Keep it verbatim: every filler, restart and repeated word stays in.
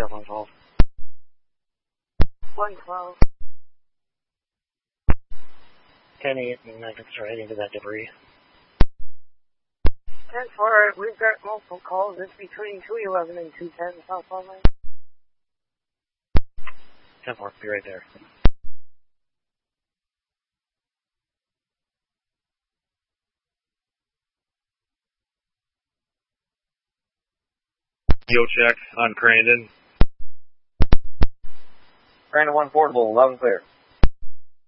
Sheriff on twelve. one twelve. ten eight, and I can start heading to that debris. ten four, we've got multiple calls. It's between two eleven and two ten southbound lane. ten four, be right there. Yo check on Crandon. Crandon one portable, eleven clear.